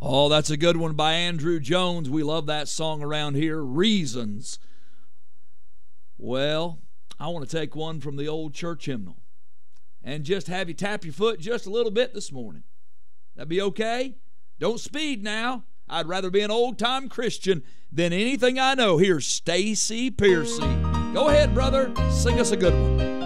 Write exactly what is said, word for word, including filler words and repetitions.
Oh, that's a good one by Andrew Jones. We love that song around here, Reasons. Well, I want to take one from the old church hymnal and just have you tap your foot just a little bit this morning. That be okay? Don't speed now. I'd rather be an old-time Christian than anything I know. Here's Stacy Piercy. Go ahead, brother. Sing us a good one.